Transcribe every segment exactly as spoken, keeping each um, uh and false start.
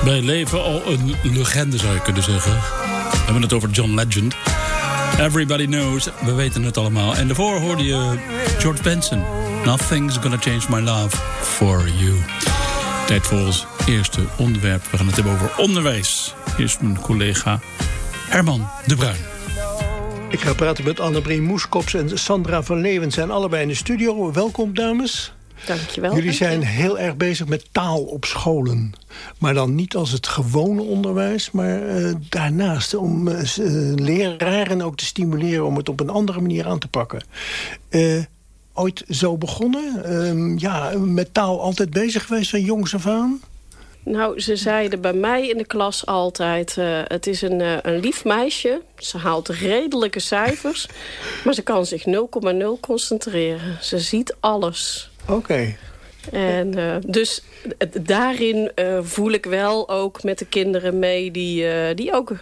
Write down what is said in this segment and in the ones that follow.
Bij leven al een legende, zou je kunnen zeggen. We hebben het over John Legend. Everybody knows, we weten het allemaal. En daarvoor hoorde je George Benson. Nothing's gonna change my love for you. Tijd voor ons eerste onderwerp. We gaan het hebben over onderwijs. Hier is mijn collega Herman de Bruin. Ik ga praten met Annemarie Moeskops en Sandra van Leeuwen. Zijn allebei in de studio. Welkom, dames. Dankjewel. Jullie dankjewel. zijn heel erg bezig met taal op scholen. Maar dan niet als het gewone onderwijs, maar uh, daarnaast om uh, leraren ook te stimuleren om het op een andere manier aan te pakken. Uh, ooit zo begonnen? Uh, ja, met taal altijd bezig geweest van jongs af aan? Nou, ze zeiden bij mij in de klas altijd... Uh, het is een, uh, een lief meisje. Ze haalt redelijke cijfers. Maar ze kan zich nul komma nul concentreren. Ze ziet alles. Oké. Okay. En uh, dus daarin uh, voel ik wel ook met de kinderen mee... die, uh, die ook uh,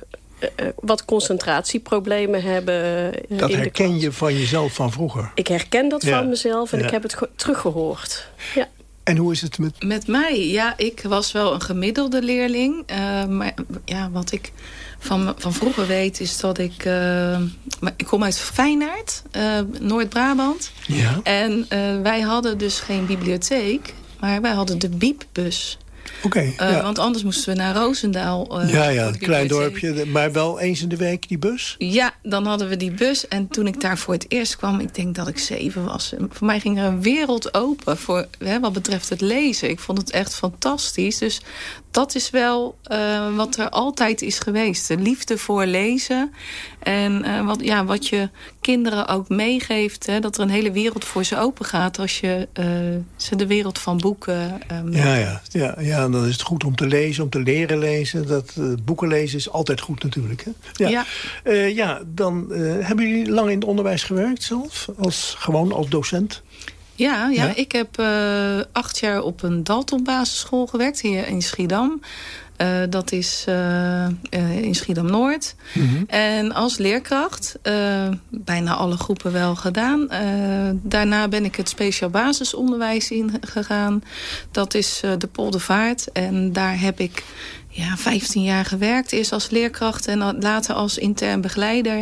wat concentratieproblemen hebben. Uh, dat in herken de klas. je van jezelf van vroeger? Ik herken dat ja. van mezelf en ja. ik heb het ge- teruggehoord. Ja. En hoe is het met... Met mij? Ja, ik was wel een gemiddelde leerling. Uh, maar ja, wat ik van, van vroeger weet is dat ik... Uh, ik kom uit Feyenaard, uh, Noord-Brabant. Ja. En uh, wij hadden dus geen bibliotheek, maar wij hadden de biepbus. Oké. Okay, uh, ja. Want anders moesten we naar Roosendaal. Uh, ja, ja, een klein dorpje, maar wel eens in de week die bus? Ja, dan hadden we die bus. En toen ik daar voor het eerst kwam, ik denk dat ik zeven was. Voor mij ging er een wereld open voor, hè, wat betreft het lezen. Ik vond het echt fantastisch. Dus dat is wel uh, wat er altijd is geweest. De liefde voor lezen. En uh, wat, ja, wat je kinderen ook meegeeft. Hè, dat er een hele wereld voor ze open gaat. Als je uh, ze de wereld van boeken... Uh, ja, ja, ja, ja, en dan is het goed om te lezen, om te leren lezen. Dat, uh, boeken lezen is altijd goed natuurlijk. Hè? Ja. Ja. Uh, ja, dan uh, hebben jullie lang in het onderwijs gewerkt zelf? Als, gewoon als docent? Ja, ja, ja? ik heb uh, acht jaar op een Dalton basisschool gewerkt hier in Schiedam. Uh, dat is uh, uh, in Schiedam-Noord. Mm-hmm. En als leerkracht, uh, bijna alle groepen wel gedaan. Uh, daarna ben ik het speciaal basisonderwijs ingegaan. Dat is uh, de Poldervaart. En daar heb ik ja, vijftien jaar gewerkt. Eerst als leerkracht en later als intern begeleider.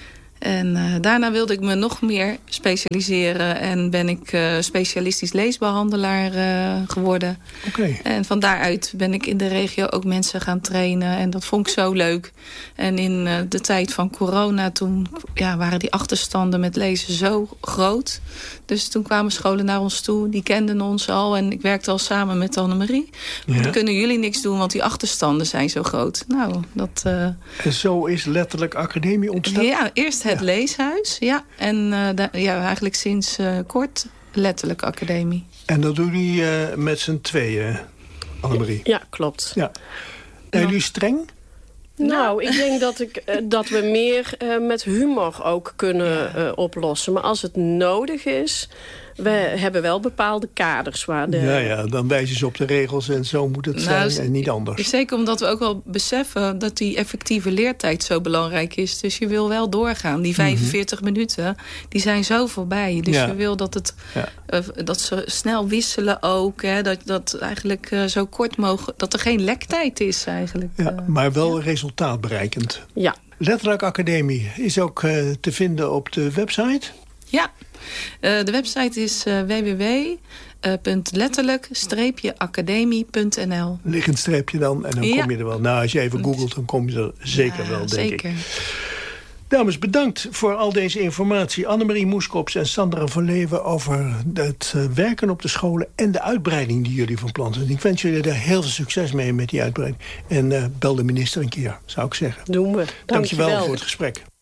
En uh, daarna wilde ik me nog meer specialiseren. En ben ik uh, specialistisch leesbehandelaar uh, geworden. Okay. En van daaruit ben ik in de regio ook mensen gaan trainen. En dat vond ik zo leuk. En in uh, de tijd van corona, toen ja, waren die achterstanden met lezen zo groot. Dus toen kwamen scholen naar ons toe. Die kenden ons al. En ik werkte al samen met Annemarie. Ja. Dan kunnen jullie niks doen, want die achterstanden zijn zo groot. Nou, dat... Uh... En zo is letterlijk academie ontstaan? Ja, eerst het ja. leeshuis. Ja, en uh, da- ja, eigenlijk sinds uh, kort letterlijk academie. En dat doen jullie uh, met z'n tweeën, Annemarie? Ja, klopt. Ja. Zijn jullie streng? Nou, ik denk dat, ik, uh, dat we meer uh, met humor ook kunnen uh, oplossen. Maar als het nodig is... We hebben wel bepaalde kaders. Waar de... Ja, ja, dan wijzen ze op de regels en zo moet het nou, zijn en niet anders. Zeker omdat we ook wel beseffen dat die effectieve leertijd zo belangrijk is. Dus je wil wel doorgaan. Die vijfenveertig mm-hmm. minuten, die zijn zo voorbij. Dus ja. je wil dat, het, ja. uh, dat ze snel wisselen ook. Hè, dat, dat eigenlijk uh, zo kort mogelijk, dat er geen lektijd is eigenlijk. Ja, uh, maar wel ja. resultaatbereikend. Ja. Letterlijk Academie is ook uh, te vinden op de website. Ja, uh, de website is uh, w w w punt letterlijk academie punt n l. Liggend streepje dan en dan ja. kom je er wel. Nou, als je even googelt, dan kom je er zeker ja, wel, denk zeker. ik. Dames, bedankt voor al deze informatie. Annemarie Moeskops en Sandra van Leeuwen over het uh, werken op de scholen en de uitbreiding die jullie van plan zijn. Ik wens jullie daar heel veel succes mee met die uitbreiding. En uh, bel de minister een keer, zou ik zeggen. Doen we. Dank je wel voor het gesprek.